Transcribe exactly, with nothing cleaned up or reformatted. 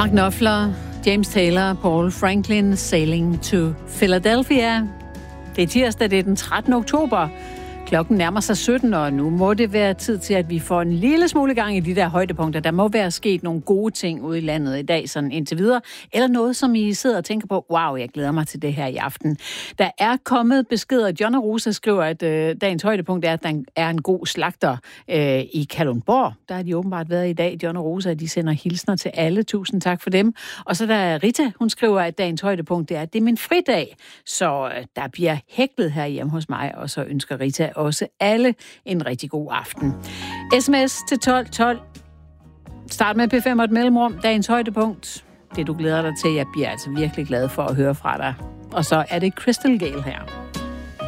Mark Knopfler, James Taylor, Paul Franklin, Sailing to Philadelphia. Det er tirsdag, det er den trettende oktober. Klokken nærmer sig sytten, og nu må det være tid til, at vi får en lille smule gang i de der højdepunkter. Der må være sket nogle gode ting ude i landet i dag, sådan indtil videre. Eller noget, som I sidder og tænker på, wow, jeg glæder mig til det her i aften. Der er kommet beskeder. John Rosa skriver, at øh, dagens højdepunkt er, at der er en god slagter øh, i Kalundborg. Der har de åbenbart været i dag. John Rosa, de sender hilsner til alle. Tusind tak for dem. Og så der er Rita, hun skriver, at dagens højdepunkt er, at det er min fridag. Så øh, der bliver hæklet her hjemme hos mig, og så ønsker Rita også alle en rigtig god aften. Sms til tolv tolv. Start med P fem og et mellemrum. Dagens højdepunkt. Det du glæder dig til. Jeg bliver altså virkelig glad for at høre fra dig. Og så er det Crystal Gale her.